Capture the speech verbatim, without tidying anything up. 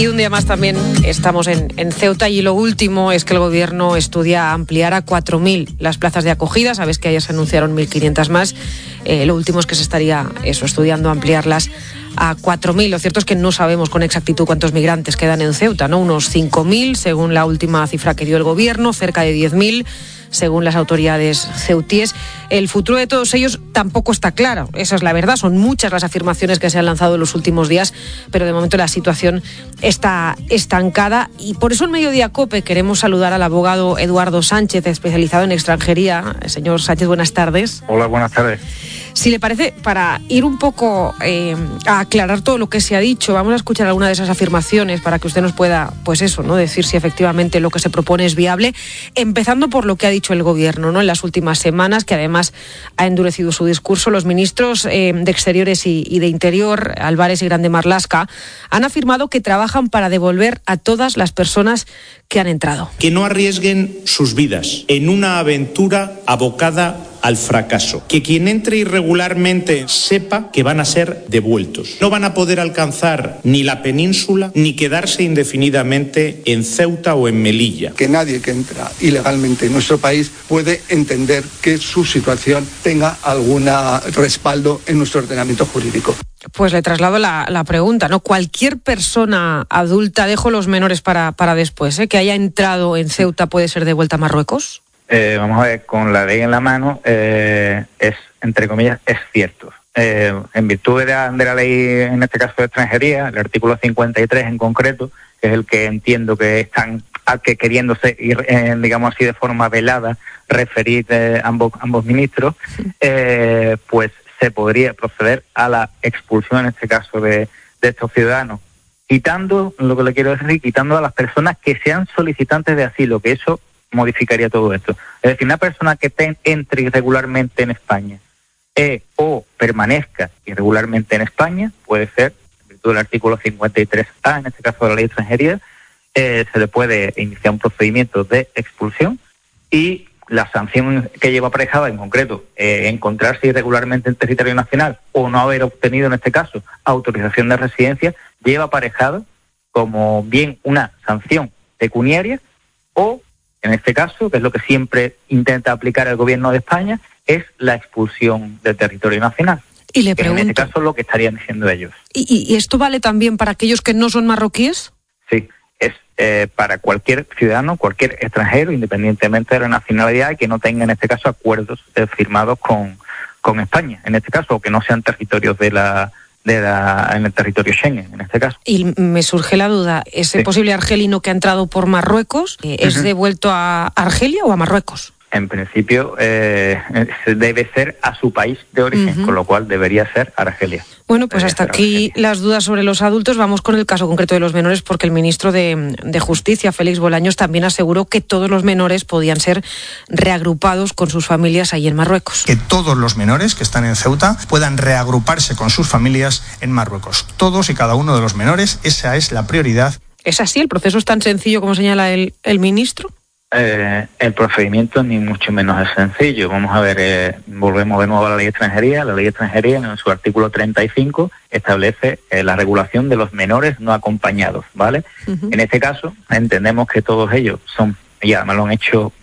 Y un día más también estamos en, en Ceuta y lo último es que el gobierno estudia ampliar a cuatro mil las plazas de acogida. Sabes que ayer se anunciaron mil quinientas más. Eh, lo último es que se estaría eso, estudiando ampliarlas a cuatro mil. Lo cierto es que no sabemos con exactitud cuántos migrantes quedan en Ceuta, ¿no? Unos cinco mil, según la última cifra que dio el gobierno, cerca de diez mil, según las autoridades ceutíes. El futuro de todos ellos tampoco está claro, esa es la verdad. Son muchas las afirmaciones que se han lanzado en los últimos días, pero de momento la situación está estancada y por eso en Mediodía COPE queremos saludar al abogado Eduardo Sánchez, especializado en extranjería. Señor Sánchez, buenas tardes. Hola, buenas tardes. Si le parece, para ir un poco eh, a aclarar todo lo que se ha dicho, vamos a escuchar alguna de esas afirmaciones para que usted nos pueda, pues eso, ¿no?, decir si efectivamente lo que se propone es viable, empezando por lo que ha dicho el gobierno, ¿no?, en las últimas semanas, que además ha endurecido su discurso. Los ministros eh, de Exteriores y, y de Interior, Álvarez y Grande Marlaska, han afirmado que trabajan para devolver a todas las personas que han entrado. Que no arriesguen sus vidas en una aventura abocada al fracaso. Que quien entre irregularmente sepa que van a ser devueltos. No van a poder alcanzar ni la península ni quedarse indefinidamente en Ceuta o en Melilla. Que nadie que entra ilegalmente en nuestro país puede entender que su situación tenga algún respaldo en nuestro ordenamiento jurídico. Pues le traslado la, la pregunta, ¿no? Cualquier persona adulta, dejo los menores para, para después, ¿eh?, que haya entrado en Ceuta puede ser devuelta a Marruecos. Eh, vamos a ver, con la ley en la mano, eh, es, entre comillas, es cierto. Eh, en virtud de la, de la ley, en este caso de extranjería, el artículo cincuenta y tres en concreto, que es el que entiendo que están que queriéndose ir, eh, digamos así, de forma velada, referir eh, ambos, ambos ministros, eh, pues se podría proceder a la expulsión, en este caso, de, de estos ciudadanos, quitando, lo que le quiero decir, quitando a las personas que sean solicitantes de asilo, que eso modificaría todo esto. Es decir, una persona que te, entre irregularmente en España eh, o permanezca irregularmente en España, puede ser, en virtud del artículo cincuenta y tres A, en este caso de la ley de extranjería, eh, se le puede iniciar un procedimiento de expulsión y la sanción que lleva aparejada, en concreto, eh, encontrarse irregularmente en territorio nacional o no haber obtenido, en este caso, autorización de residencia, lleva aparejada como bien una sanción pecuniaria o, en este caso, que es lo que siempre intenta aplicar el gobierno de España, es la expulsión del territorio nacional. Y le pregunto, en este caso, lo que estarían diciendo ellos. ¿Y, y esto vale también para aquellos que no son marroquíes? Sí, es eh, para cualquier ciudadano, cualquier extranjero, independientemente de la nacionalidad, que no tenga, en este caso, acuerdos eh, firmados con, con España, en este caso, o que no sean territorios de la... de la, en el territorio Schengen, en este caso. Y me surge la duda, ¿ese sí. posible argelino que ha entrado por Marruecos eh, es uh-huh. devuelto a Argelia o a Marruecos? En principio eh, debe ser a su país de origen, uh-huh. con lo cual debería ser Argelia. Bueno, pues hasta aquí Argelia. Las dudas sobre los adultos. Vamos con el caso concreto de los menores, porque el ministro de, de Justicia, Félix Bolaños, también aseguró que todos los menores podían ser reagrupados con sus familias ahí en Marruecos. Que todos los menores que están en Ceuta puedan reagruparse con sus familias en Marruecos. Todos y cada uno de los menores, esa es la prioridad. ¿Es así? ¿El proceso es tan sencillo como señala el, el ministro? Eh, el procedimiento ni mucho menos es sencillo. Vamos a ver, eh, volvemos de nuevo a la ley de extranjería. La ley de extranjería, en su artículo treinta y cinco, establece eh, la regulación de los menores no acompañados, ¿vale? Uh-huh. En este caso, entendemos que todos ellos son, ya me lo han hecho